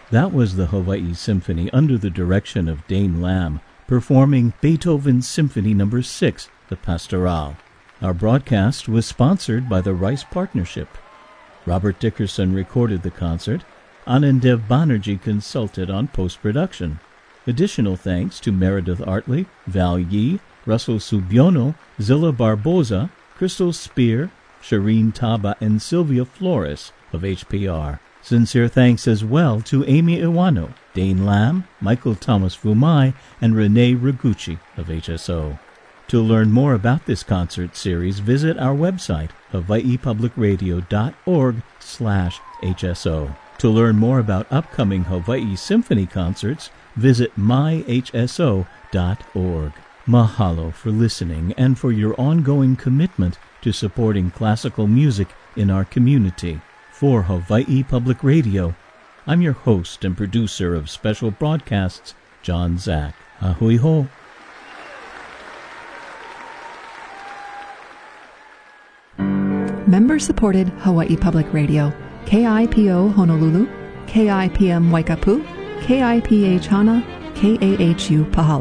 That was the Hawaii Symphony under the direction of Dane Lamb, performing Beethoven's Symphony No. 6, the Pastoral. Our broadcast was sponsored by the Rice Partnership. Robert Dickerson recorded the concert. Anandev Banerjee consulted on post-production. Additional thanks to Meredith Artley, Val Yee, Russell Subiono, Zilla Barboza, Crystal Spear, Shireen Taba, and Sylvia Flores of HPR. Sincere thanks as well to Amy Iwano, Dane Lamb, Michael Thomas Fumai, and Renee Ragucci of HSO. To learn more about this concert series, visit our website, hawaiipublicradio.org/HSO. To learn more about upcoming Hawaii Symphony concerts, visit myhso.org. Mahalo for listening and for your ongoing commitment to supporting classical music in our community. For Hawaii Public Radio, I'm your host and producer of special broadcasts, John Zach. Ahui ho. Member-supported Hawaii Public Radio, KIPO Honolulu, KIPM Waikapu, KIPH Hana, KAHU Pahala.